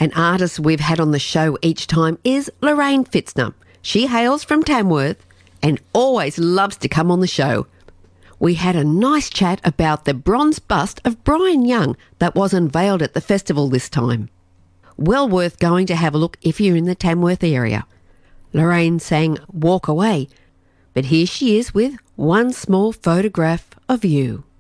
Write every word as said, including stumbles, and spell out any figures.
An artist we've had on the show each time is Lorraine Fitzner. She hails from Tamworth and always loves to come on the show. We had a nice chat about the bronze bust of Brian Young that was unveiled at the festival this time. Well worth going to have a look if you're in the Tamworth area. Lorraine sang Walk Away, but here she is with one small photograph of you.